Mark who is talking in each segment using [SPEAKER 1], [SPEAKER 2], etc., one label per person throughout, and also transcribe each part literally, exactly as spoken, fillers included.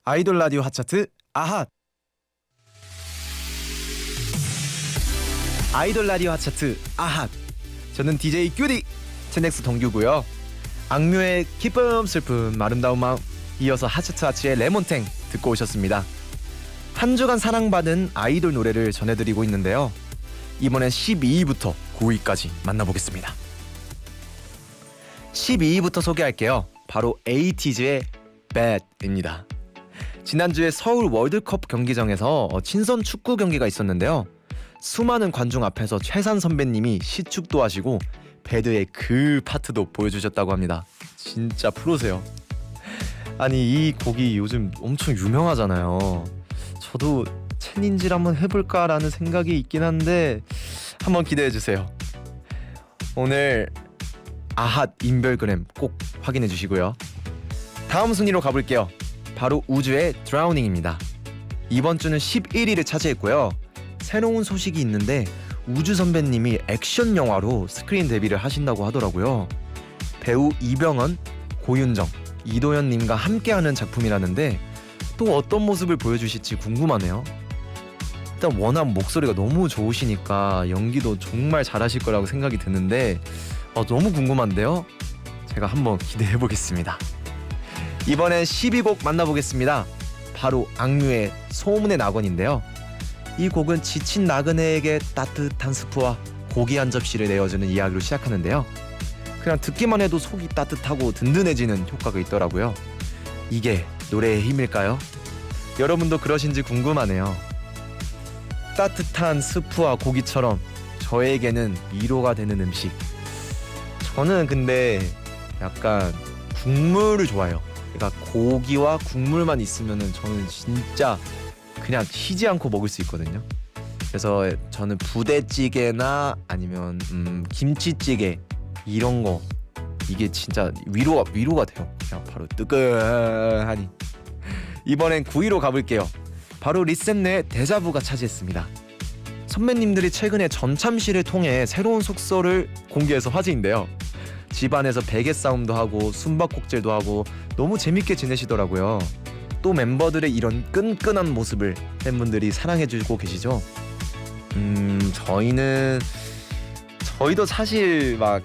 [SPEAKER 1] 아이돌 라디오 핫차트 아핫. 아이돌 라디오 핫차트 아핫. 저는 디제이 큐디 체넥스 동규고요. 악뮤의 기쁨 슬픔 아름다운 마음, 이어서 핫차트 아치의 레몬탱 듣고 오셨습니다. 한 주간 사랑받은 아이돌 노래를 전해드리고 있는데요. 이번엔 십이 위부터 구 위까지 만나보겠습니다. 십이 위부터 소개할게요. 바로 에이티즈의 Bad입니다. 지난주에 서울 월드컵 경기장에서 친선 축구 경기가 있었는데요. 수많은 관중 앞에서 최산 선배님이 시축도 하시고 배드의 그 파트도 보여주셨다고 합니다. 진짜 프로세요. 아니, 이 곡이 요즘 엄청 유명하잖아요. 저도 챌린지를 한번 해볼까라는 생각이 있긴 한데 한번 기대해주세요. 오늘 아핫 인별그램 꼭 확인해 주시고요. 다음 순위로 가볼게요. 바로 우주의 드라우닝입니다. 이번 주는 십일 위를 차지했고요. 새로운 소식이 있는데 우주 선배님이 액션 영화로 스크린 데뷔를 하신다고 하더라고요. 배우 이병헌, 고윤정, 이도현님과 함께하는 작품이라는데 또 어떤 모습을 보여주실지 궁금하네요. 일단 워낙 목소리가 너무 좋으시니까 연기도 정말 잘하실 거라고 생각이 드는데 어, 너무 궁금한데요. 제가 한번 기대해보겠습니다. 이번엔 십이 곡 만나보겠습니다. 바로 악뮤의 소문의 낙원인데요. 이 곡은 지친 나그네에게 따뜻한 스프와 고기 한 접시를 내어주는 이야기로 시작하는데요. 그냥 듣기만 해도 속이 따뜻하고 든든해지는 효과가 있더라고요. 이게 노래의 힘일까요? 여러분도 그러신지 궁금하네요. 따뜻한 스프와 고기처럼 저에게는 위로가 되는 음식. 저는 근데 약간 국물을 좋아해요. 그러니까 고기와 국물만 있으면은 저는 진짜 그냥 쉬지 않고 먹을 수 있거든요. 그래서 저는 부대찌개나 아니면 음, 김치찌개 이런 거 이게 진짜 위로가 위로가 돼요. 그냥 바로 뜨끈하니. 이번엔 구 위로 가볼게요. 바로 리셋네의 데자부가 차지했습니다. 선배님들이 최근에 전참시를 통해 새로운 속설을 공개해서 화제인데요. 집안에서 베개 싸움도 하고 숨바꼭질도 하고 너무 재밌게 지내시더라고요. 또 멤버들의 이런 끈끈한 모습을 팬분들이 사랑해주고 계시죠. 음 저희는 저희도 사실 막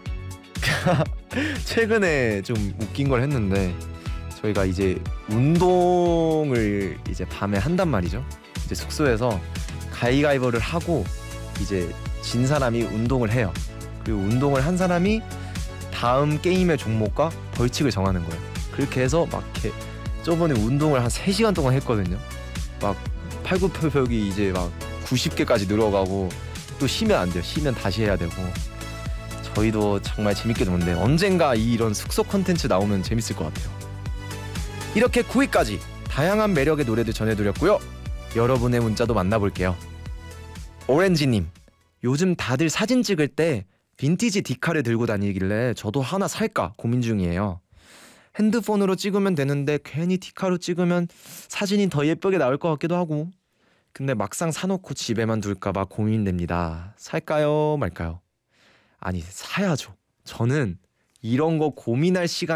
[SPEAKER 1] 최근에 좀 웃긴 걸 했는데 저희가 이제 운동을 이제 밤에 한단 말이죠. 이제 숙소에서 가위가위보를 하고 이제 진 사람이 운동을 해요. 그리고 운동을 한 사람이 다음 게임의 종목과 벌칙을 정하는 거예요. 그렇게 해서 막 이렇게 저번에 운동을 한 세 시간 동안 했거든요. 막 팔굽혀펴기 이제 막 구십 개까지 늘어가고 또 쉬면 안 돼요. 쉬면 다시 해야 되고. 저희도 정말 재밌게 노는데 언젠가 이런 숙소 컨텐츠 나오면 재밌을 것 같아요. 이렇게 구 위까지 다양한 매력의 노래들 전해드렸고요. 여러분의 문자도 만나볼게요. 오렌지님, 요즘 다들 사진 찍을 때 빈티지 디카를 들고 다니길래 저도 하나 살까 고민 중이에요. 핸드폰으로 찍으면 되는데 괜히 디카로 찍으면 사진이 더 예쁘게 나올 것 같기도 하고, 근데 막상 사놓고 집에만 둘까봐 고민됩니다. 살까요 말까요? 아니, 사야죠. 저는 이런 거 고민할 시간